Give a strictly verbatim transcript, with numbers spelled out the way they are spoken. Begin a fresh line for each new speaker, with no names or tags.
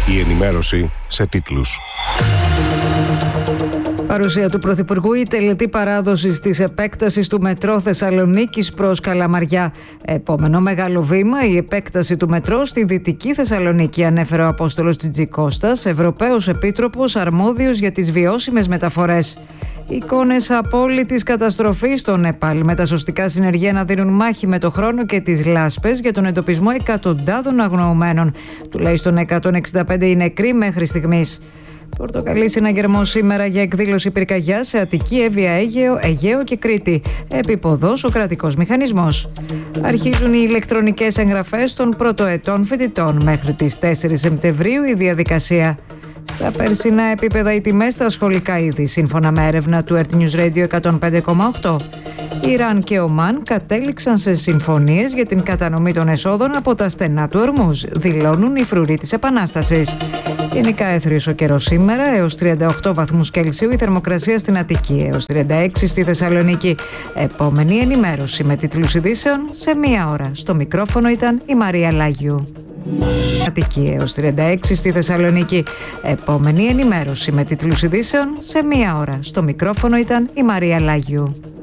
Η ενημέρωση σε τίτλους.
Παρουσία του Πρωθυπουργού, η τελετή παράδοση της επέκτασης του μετρό Θεσσαλονίκης προς Καλαμαριά. Επόμενο μεγάλο βήμα, η επέκταση του μετρό στη Δυτική Θεσσαλονίκη, ανέφερε ο Απόστολος Τζιτζικώστας, Ευρωπαίος Επίτροπος αρμόδιος για τις βιώσιμες μεταφορές. Εικόνες απόλυτης καταστροφής στο Νεπάλ, με τα σωστικά συνεργεία να δίνουν μάχη με το χρόνο και τις λάσπες για τον εντοπισμό εκατοντάδων αγνοωμένων. Τουλάχιστον εκατόν εξήντα πέντε είναι νεκροί μέχρι στιγμής. Πορτοκαλί συναγερμό σήμερα για εκδήλωση πυρκαγιά σε Αττική, Εύβοια, Αίγαιο, Αιγαίο και Κρήτη. Επίποδος ο κρατικός μηχανισμός. Αρχίζουν οι ηλεκτρονικές εγγραφές των πρωτοετών φοιτητών. Μέχρι τις τέσσερις Σεπτεμβρίου η διαδικασία. Στα περσινά επίπεδα οι τιμές στα σχολικά είδη, σύμφωνα με έρευνα του Earth News Radio εκατόν πέντε κόμμα οκτώ. Ιράν και Ομάν κατέληξαν σε συμφωνίες για την κατανομή των εσόδων από τα στενά του Ορμούζ, δηλώνουν οι φρουροί της Επανάστασης. Γενικά έθριος ο καιρός σήμερα, έως τριάντα οκτώ βαθμούς Κελσίου, η θερμοκρασία στην Αττική, έως τριάντα έξι στη Θεσσαλονίκη. Επόμενη ενημέρωση με τίτλους ειδήσεων σε μία ώρα. Στο μικρόφωνο ήταν η Μαρία Λάγιου. Αττική έως τριάντα έξι στη Θεσσαλονίκη. Επόμενη ενημέρωση με τίτλους ειδήσεων σε μία ώρα. Στο μικρόφωνο ήταν η Μαρία Λάγιου.